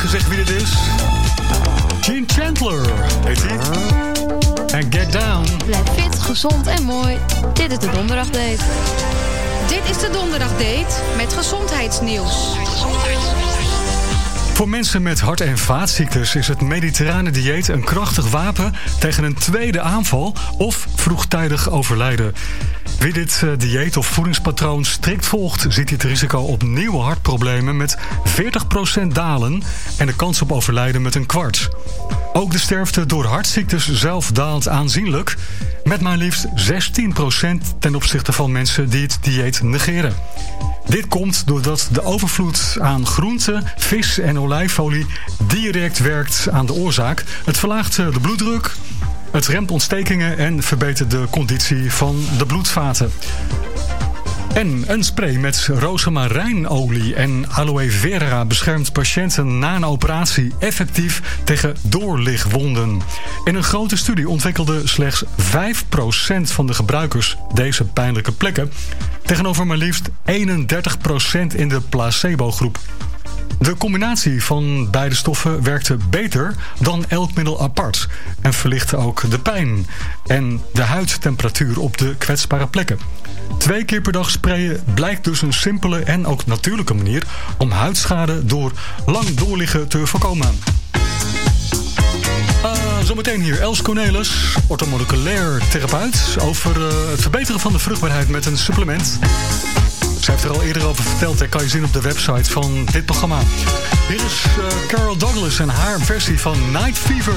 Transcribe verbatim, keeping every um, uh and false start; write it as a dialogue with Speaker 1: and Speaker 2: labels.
Speaker 1: gezegd wie dit is. Gene Chandler heet hij. En Get Down.
Speaker 2: Blijf fit, gezond en mooi. Dit is de Donderdagdate.
Speaker 3: Dit is de Donderdagdate met gezondheidsnieuws.
Speaker 1: Voor mensen met hart- en vaatziektes is het mediterrane dieet een krachtig wapen tegen een tweede aanval of vroegtijdig overlijden. Wie dit uh, dieet of voedingspatroon strikt volgt, ziet het risico op nieuwe hartproblemen met veertig procent dalen en de kans op overlijden met een kwart. Ook de sterfte door hartziektes zelf daalt aanzienlijk, met maar liefst zestien procent ten opzichte van mensen die het dieet negeren. Dit komt doordat de overvloed aan groenten, vis en olijfolie direct werkt aan de oorzaak. Het verlaagt de bloeddruk, het remt ontstekingen en verbetert de conditie van de bloedvaten. En een spray met rozemarijnolie en aloe vera beschermt patiënten na een operatie effectief tegen doorligwonden. In een grote studie ontwikkelde slechts vijf procent van de gebruikers deze pijnlijke plekken, tegenover maar liefst eenendertig procent in de placebo-groep. De combinatie van beide stoffen werkte beter dan elk middel apart en verlichtte ook de pijn en de huidtemperatuur op de kwetsbare plekken. Twee keer per dag sprayen blijkt dus een simpele en ook natuurlijke manier om huidschade door lang doorliggen te voorkomen. Uh, zometeen hier Els Cornelis, orthomoleculair therapeut, over uh, het verbeteren van de vruchtbaarheid met een supplement. Ze heeft er al eerder over verteld, dat kan je zien op de website van dit programma. Hier is uh, Carol Douglas en haar versie van Night Fever.